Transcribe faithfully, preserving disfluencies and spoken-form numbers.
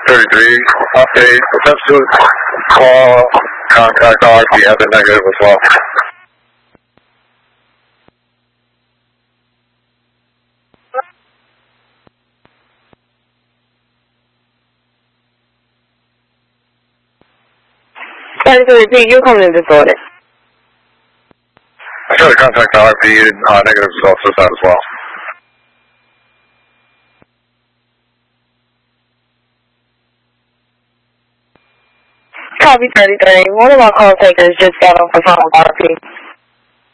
thirty-three. Okay, attempts to call, contact R P has a negative as well. Sorry to repeat, you're coming in disorder. I tried to contact R P, and uh, negative results this out as well. Copy thirty-three. One of our call takers just got off the phone with R P.